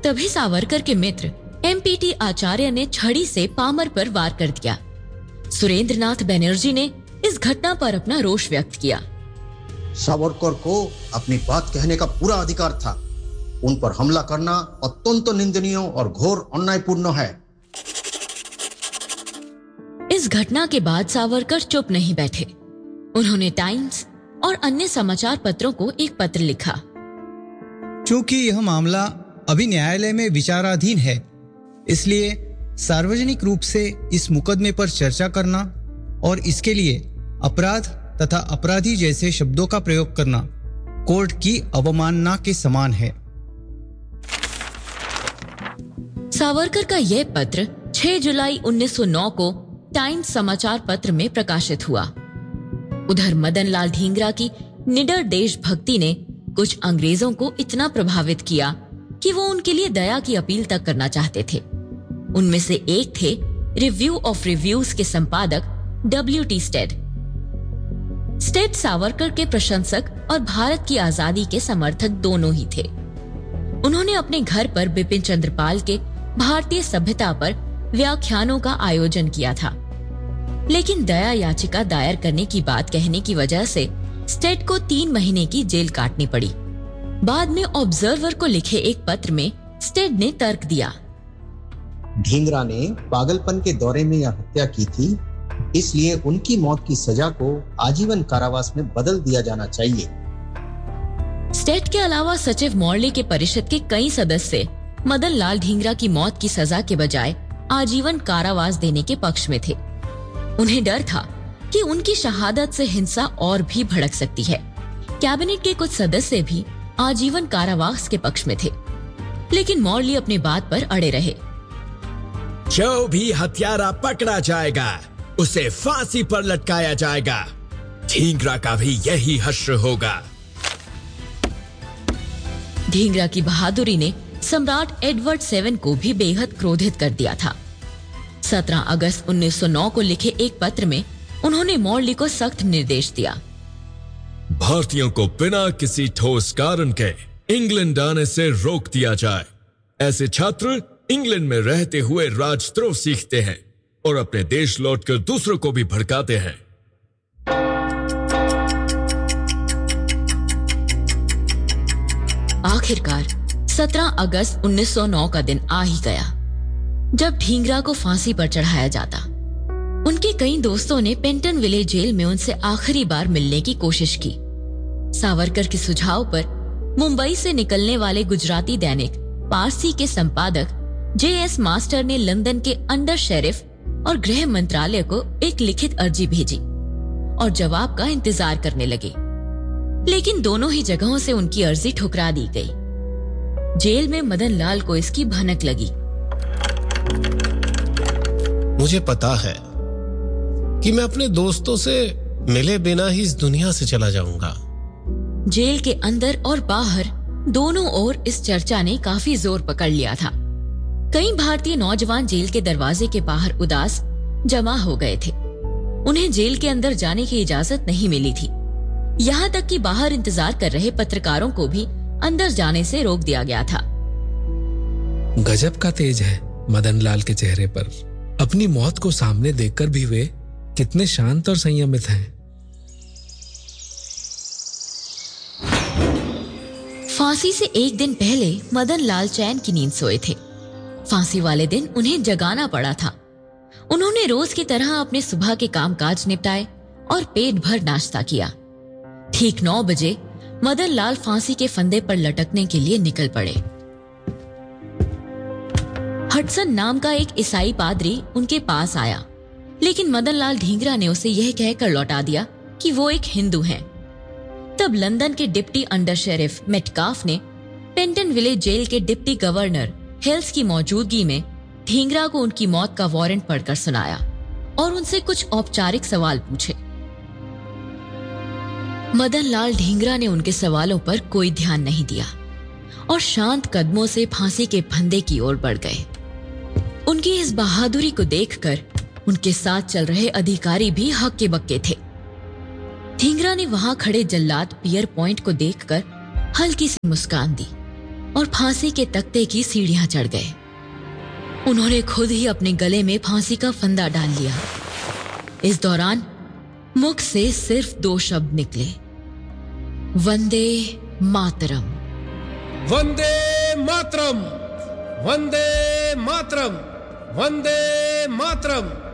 तभी सावरकर के मित्र एमपीटी आचार्य ने छड़ी से पामर पर वार कर दिया। सुरेंद्रनाथ बनर्जी ने इस घटना पर अपना रोष व्यक्त किया। सावरकर को अपनी बात कहने का पूरा अधिकार था। उन पर हमला करना अत्यंत निंदनीय और घोर अन्यायपूर्ण है। इस घटना के बाद सावरकर चुप नहीं बैठे। उन्होंने टाइम्स और अन्य समाचार पत्रों को एक पत्र लिखा। चूंकि यह मामला अभी न्यायालय में विचाराधीन है, इसलिए सार्वजनिक रूप से इस मुकदमे पर चर्चा करना और इसके लिए अपराध तथा अपराधी जैसे शब्दों का प्रयोग करना कोर्ट की अवमानना के समान है। सावरकर का यह पत्र 6 जुलाई 1909 को टाइम्स समाचार पत्र में प्रकाशित हुआ। उधर मदन लाल ढींगरा की निडर देशभक्ति ने कुछ अंग्रेजों को इतना प्रभावित किया कि वो उनके लिए दया की अपील तक करना चाहते थे। उनमें से एक थे रिव्यू ऑफ रिव्यूज के संपादक W.T. स्टेड। स्टेड सावरकर के प्रशंसक और भारत की आजादी के समर्थक दोनों ही थे। उन्होंने अपने घर पर बिपिन चंद्र पाल के भारतीय सभ्यता पर व्याख्यानों का आयोजन किया था, लेकिन दया याचिका दायर करने की बात कहने की वजह से स्टेड को 3 महीने की जेल काटनी पड़ी। बाद में ऑब्जर्वर को लिखे एक पत्र में स्टेड ने तर्क दिया। ढींगरा ने पागलपन के दौरे में यह हत्या की थी, इसलिए उनकी मौत की सजा को आजीवन कारावास में बदल दिया जाना चाहिए। स्टेड के अलावा सचिव मॉर्ले के परिषद के कई सदस्य मदन लाल ढींगरा की मौत की सजा के बजाय आजीवन कारावास देने के पक्ष में थे। उन्हें डर था कि उनकी शहादत से हिंसा और भी भड़क सकती है। कैबिनेट के कुछ सदस्य भी आजीवन कारावास के पक्ष में थे, लेकिन मॉर्ले अपनी बात पर अड़े रहे। जो भी हत्यारा पकड़ा जाएगा उसे फांसी पर लटकाया जाएगा। ढींगरा का भी यही हश्र होगा। ढींगरा की बहादुरी ने सम्राट एडवर्ड 7 को भी बेहद क्रोधित कर दिया था। 17 अगस्त 1909 को लिखे एक पत्र में उन्होंने मॉर्ले को सख्त निर्देश दिया। भारतीयों को बिना किसी ठोस कारण के इंग्लैंड आने से रोक दिया जाए। ऐसे छात्र इंग्लैंड में रहते हुए राजद्रोह सीखते हैं और अपने देश लौटकर दूसरों को भी भड़काते हैं। आखिरकार 17 अगस्त 1909 का दिन आ ही गया, जब ढींगरा को फांसी पर चढ़ाया जाता। उनके कई दोस्तों ने पेंटन विलेज जेल में उनसे आखिरी बार मिलने की कोशिश की। सावरकर के सुझाव पर मुंबई से निकलने वाले गुजराती दैनिक पारसी के संपादक J.S. मास्टर ने लंदन के अंडर शेरिफ और गृह मंत्रालय को एक लिखित अर्जी भेजी और जवाब का इंतजार करने लगे, लेकिन दोनों ही जगहों से उनकी अर्जी ठुकरा दी गई। जेल में मदन लाल को इसकी भनक लगी। मुझे पता है कि मैं अपने दोस्तों से मिले बिना ही इस दुनिया से चला जाऊंगा। जेल के अंदर और बाहर दोनों ओर इस चर्चा ने काफी जोर पकड़ लिया था। कई भारतीय नौजवान जेल के दरवाजे के बाहर उदास जमा हो गए थे। उन्हें जेल के अंदर जाने की इजाजत नहीं मिली थी। यहाँ तक कि बाहर इंतजार कर रहे पत्रकारों को भी अंदर जाने से रोक दिया गया था। गजब का तेज है मदन लाल के चेहरे पर। अपनी मौत को सामने देखकर भी वे कितने शांत और संयमित हैं। फांसी से एक दिन पहले मदन लाल चैन की नींद सोए थे। फांसी वाले दिन उन्हें जगाना पड़ा था। उन्होंने रोज की तरह अपने सुबह के कामकाज निपटाए और पेट भर नाश्ता किया। ठीक 9 बजे मदन लाल फांसी के फंदे पर लटकने के लिए निकल पड़े। हडसन नाम का एक ईसाई पादरी उनके पास आया, लेकिन मदन लाल ढींगरा ने उसे यह कहकर लौटा दिया कि वो एक हिंदू हैं। तब लंदन के डिप्टी अंडर शेरिफ मेटकाफ ने पेंटन विलेज जेल के डिप्टी गवर्नर हेल्स की मौजूदगी में ढींगरा को उनकी मौत का वारंट पढ़कर सुनाया और उनसे कुछ औपचारिक सवाल पूछे। मदन लाल ढींगरा ने उनके सवालों पर कोई ध्यान नहीं दिया और शांत कदमों से फांसी के फंदे की ओर बढ़ गए। उनकी इस बहादुरी को देखकर उनके साथ चल रहे अधिकारी भी हक्के बक्के थे। ढींगरा ने वहां खड़े जल्लाद पियर पॉइंट को देखकर हल्की सी मुस्कान दी और फांसी के तख्ते की सीढ़ियां चढ़ गए। उन्होंने खुद ही अपने गले में फांसी का फंदा डाल लिया। इस दौरान मुख से सिर्फ 2 शब्द निकले, वंदे मातरम। वंदे मातरम, वंदे मातरम, वंदे मातरम।